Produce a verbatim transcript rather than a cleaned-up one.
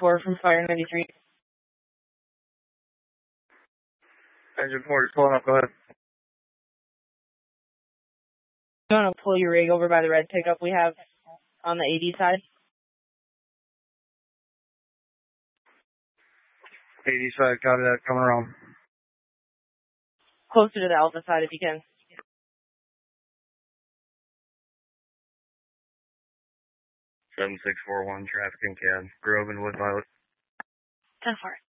four from Fire ninety-three. Engine four, just pulling up, go ahead. You want to pull your rig over by the red pickup we have on the eighty side? eighty side, copy that, coming around. Closer to the Alpha side if you can. seven six four one, traffic in C A D, Grove and Wood Violet. ten four.